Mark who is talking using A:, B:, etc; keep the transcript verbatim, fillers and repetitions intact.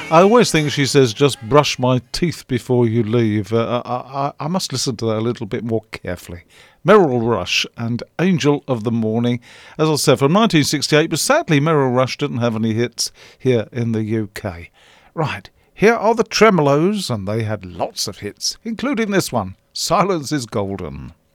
A: I always think she says, just brush my teeth before you leave. Uh, I, I, I must listen to that a little bit more carefully. Merrill Rush and Angel of the Morning, as I said, from nineteen sixty-eight, but sadly Merrill Rush didn't have any hits here in the U K. Right, here are the Tremolos, and they had lots of hits, including this one, Silence is Golden.